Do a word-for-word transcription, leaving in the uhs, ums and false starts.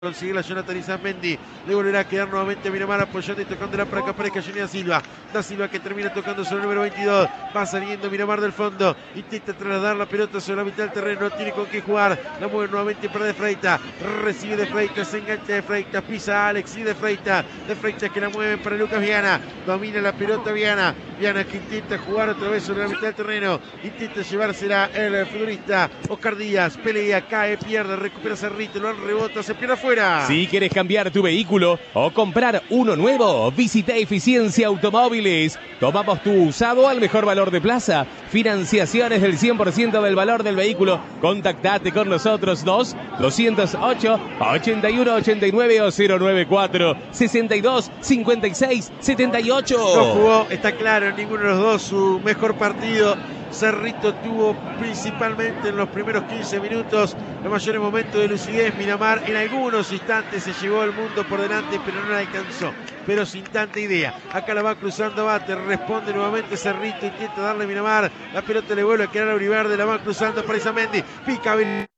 Consigue la Jonathan Izamendi, le volverá a quedar nuevamente Miramar apoyando y tocando la para que aparezca Johnny Da Silva. Da Silva que termina tocando sobre el número veintidós, va saliendo Miramar del fondo, intenta trasladar la pelota sobre la mitad del terreno, no tiene con qué jugar, la mueve nuevamente para De Freitas, recibe De Freitas, se engancha De Freitas, pisa Alex y De Freitas, De Freitas que la mueve para Lucas Viana, domina la pelota Viana, Viana que intenta jugar otra vez sobre la mitad del terreno, intenta llevársela el futbolista Oscar Díaz, pelea, cae, pierde, recupera Cerrito, lo rebota, se pierde afuera. Si quieres cambiar tu vehículo o comprar uno nuevo, visita Eficiencia Automóviles. Tomamos tu usado al mejor valor de plaza. Financiaciones del cien por ciento del valor del vehículo. Contactate con nosotros dos doscientos ocho, ochenta y uno ochenta y nueve o cero noventa y cuatro, sesenta y dos, cincuenta y seis, setenta y ocho. No jugó, está claro, en ninguno de los dos su mejor partido. Cerrito tuvo principalmente en los primeros quince minutos los mayores momentos de lucidez. Miramar en algunos instantes se llevó el mundo por delante, pero no la alcanzó. Pero sin tanta idea. Acá la va cruzando Bate, responde nuevamente Cerrito, intenta darle a Miramar. La pelota le vuelve a quedar a Uriverde, la va cruzando para Izamendi. Pica